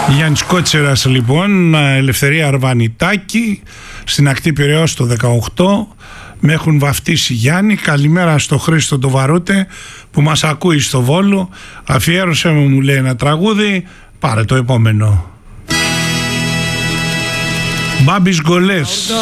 Γιάννης Κότσερας λοιπόν, Ελευθερία Αρβανιτάκη, στην ακτή Πειραιώς το 18. Με έχουν βαφτίσει Γιάννη. Καλημέρα στο Χρήστο το Βαρούτε που μας ακούει στο Βόλο. Αφιέρωσε μου λέει ένα τραγούδι. Πάρε το επόμενο. Μπάμπης Γκολές.